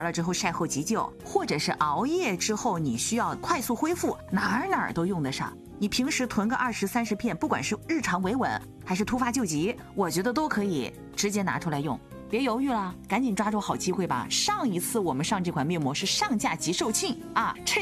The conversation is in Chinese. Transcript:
了之后晒后急救，或者是熬夜之后你需要快速恢复，哪儿都用得上。你平时囤个20、30片，不管是日常维稳还是突发救急，我觉得都可以直接拿出来用。别犹豫了，赶紧抓住好机会吧！上一次我们上这款面膜是上架即售罄啊，